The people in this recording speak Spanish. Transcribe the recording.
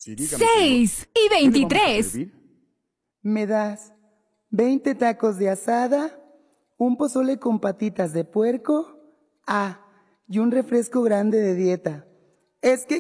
Sí, dígame, señor. 6 y ¿Qué le vamos a 23. servir? Me das 20 tacos de asada, un pozole con patitas de puerco, y un refresco grande de dieta. Es que